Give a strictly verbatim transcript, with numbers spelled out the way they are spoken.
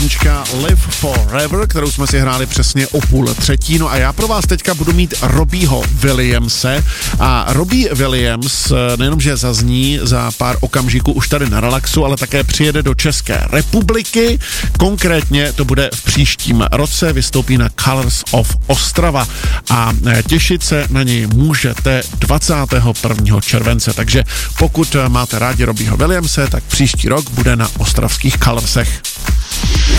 písnička Live Forever, kterou jsme si hráli přesně o půl třetí. No a já pro vás teďka budu mít Robbieho Williamse. A Robbie Williams nejenom, že zazní za pár okamžiků už tady na Relaxu, ale také přijede do České republiky. Konkrétně to bude v příštím roce, vystoupí na Colors of Ostrava a těšit se na něj můžete dvacátého prvního července. Takže pokud máte rádi Robbieho Williamse, tak příští rok bude na ostravských Colorsech.